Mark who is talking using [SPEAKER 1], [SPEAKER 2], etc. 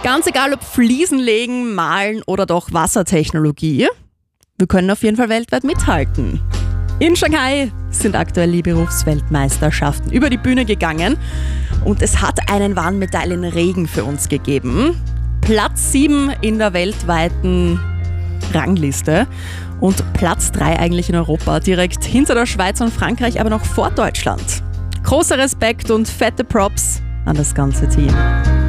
[SPEAKER 1] Ganz egal ob Fliesen legen, malen oder doch Wassertechnologie, wir können auf jeden Fall weltweit mithalten. In Shanghai sind aktuell die Berufsweltmeisterschaften über die Bühne gegangen und es hat einen wahren Medaillenregen für uns gegeben. Platz 7 in der weltweiten Rangliste und Platz 3 eigentlich in Europa, direkt hinter der Schweiz und Frankreich, aber noch vor Deutschland. Großer Respekt und fette Props an das ganze Team.